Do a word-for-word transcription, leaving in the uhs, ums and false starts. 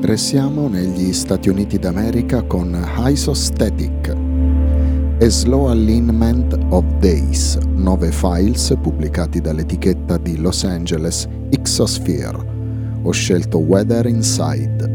Restiamo negli Stati Uniti d'America con Isostatic. A Slow Alignment of Days, nove files pubblicati dall'etichetta di Los Angeles Ixosphere. Ho scelto Weather Inside.